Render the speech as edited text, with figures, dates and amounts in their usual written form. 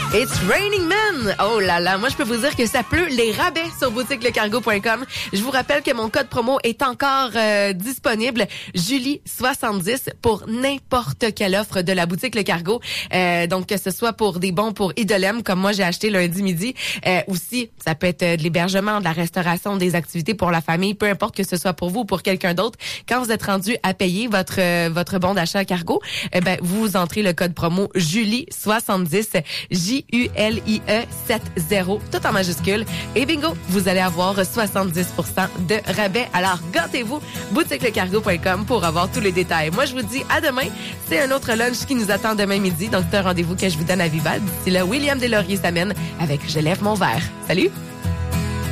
It's Raining Men! Oh là là, moi je peux vous dire que ça pleut les rabais sur boutiquelecargo.com. Je vous rappelle que mon code promo est encore disponible, Julie70, pour n'importe quelle offre de la boutique Le Cargo. Donc que ce soit pour des bons pour Idolem, comme moi j'ai acheté lundi midi. Aussi, ça peut être de l'hébergement, de la restauration, des activités pour la famille, peu importe que ce soit pour vous ou pour quelqu'un d'autre. Quand vous êtes rendu à payer votre bon d'achat Cargo, vous entrez le code promo Julie70, Julie 70, tout en majuscule. Et bingo, vous allez avoir 70% de rabais. Alors, gâtez-vous, boutiquelecargo.com pour avoir tous les détails. Moi, je vous dis à demain. C'est un autre lunch qui nous attend demain midi. Donc, c'est un rendez-vous que je vous donne à Vival. D'ici là, William Deslauriers s'amène avec Je lève mon verre. Salut!